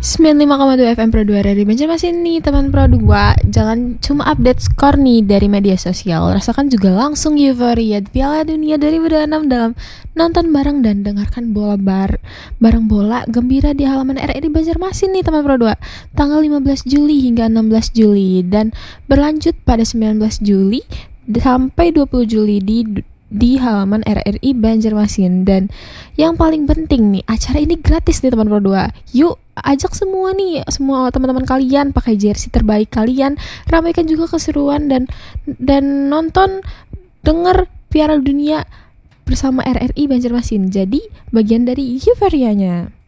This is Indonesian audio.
95,2 FM Pro 2 dari Banjarmasin nih teman Pro 2. Jangan cuma update skor nih dari media sosial, rasakan juga langsung euforia Piala Dunia 2026 dalam nonton bareng dan dengarkan bareng bola gembira di halaman RRI Banjarmasin nih teman Pro 2. Tanggal 15 Juli hingga 16 Juli dan berlanjut pada 19 Juli sampai 20 Juli di halaman RRI Banjarmasin. Dan yang paling penting nih, acara ini gratis nih teman Pro 2. Yuk ajak semua teman-teman kalian, pakai jersey terbaik kalian, ramaikan juga keseruan dan nonton, denger Piala Dunia bersama RRI Banjarmasin. Jadi bagian dari euforianya.